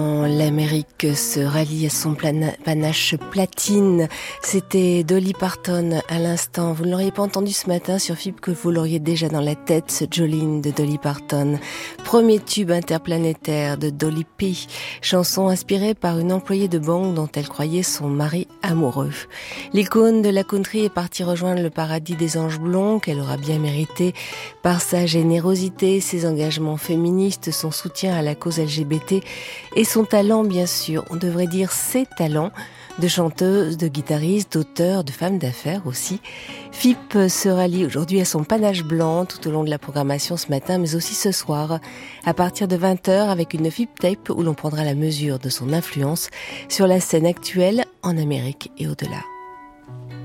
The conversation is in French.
L'Amérique se rallie à son panache platine. C'était Dolly Parton à l'instant. Vous ne l'auriez pas entendu ce matin sur FIP que vous l'auriez déjà dans la tête, ce Jolene de Dolly Parton. Premier tube interplanétaire de Dolly P. Chanson inspirée par une employée de banque dont elle croyait son mari amoureux. L'icône de la country est partie rejoindre le paradis des anges blonds qu'elle aura bien mérité par sa générosité, ses engagements féministes, son soutien à la cause LGBT et son talent, bien sûr, on devrait dire ses talents, de chanteuse, de guitariste, d'auteur, de femme d'affaires aussi. FIP se rallie aujourd'hui à son panache blanc tout au long de la programmation ce matin, mais aussi ce soir, à partir de 20h, avec une FIP Tape où l'on prendra la mesure de son influence sur la scène actuelle en Amérique et au-delà.